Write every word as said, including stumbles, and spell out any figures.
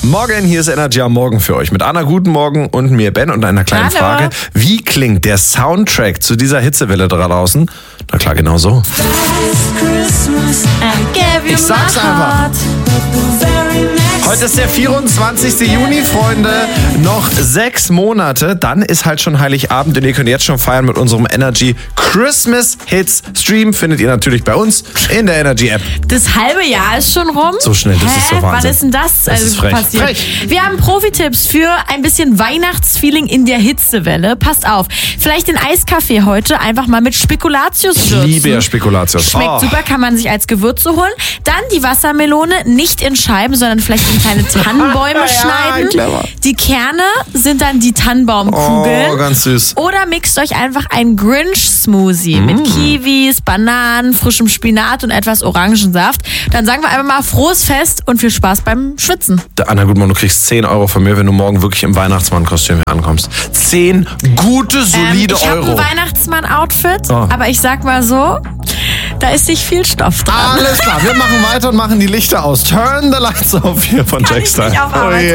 Morgen, hier ist Energy am Morgen für euch mit Anna, guten Morgen und mir Ben und einer kleinen Hallo. Frage. Wie klingt der Soundtrack zu dieser Hitzewelle da draußen? Na klar, genau so. Ich sag's einfach. Heute ist der vierundzwanzigste Juni, Freunde. Noch sechs Monate, dann ist halt schon Heiligabend und ihr könnt jetzt schon feiern mit unserem Energy Christmas Hits Stream. Findet ihr natürlich bei uns in der Energy App. Das halbe Jahr ist schon rum. So schnell, das Hä? ist so Wahnsinn. Wann ist denn das, Das also ist frech. passiert? Frech. Wir haben Profi-Tipps für ein bisschen Weihnachtsfeeling in der Hitzewelle. Passt auf, vielleicht den Eiskaffee heute einfach mal mit Spekulatius Ich würzen. liebe ja Spekulatius. Schmeckt Oh. super, kann man sich als Gewürze holen. Dann die Wassermelone nicht in Scheiben, sondern vielleicht in kleine Tannenbäume Ja, schneiden. clever. Die Kerne sind dann die Tannenbaumkugeln. Oh, ganz süß. Oder mixt euch einfach einen Grinch-Smoothie mit Kiwis, Bananen, frischem Spinat und etwas Orangensaft. Dann sagen wir einfach mal frohes Fest und viel Spaß beim Schwitzen. Anna Gutmann, du kriegst zehn Euro von mir, wenn du morgen wirklich im Weihnachtsmann-Kostüm hier ankommst. zehn gute, solide ähm, ich habe Euro. ein Weihnachtsmann-Outfit, Oh. aber ich sag mal so, da ist nicht viel Stoff dran. Alles klar, wir machen weiter und machen die Lichter aus. Turn the lights off hier von Kann ich Jackstyle. nicht auf Arbeit. Oh yeah.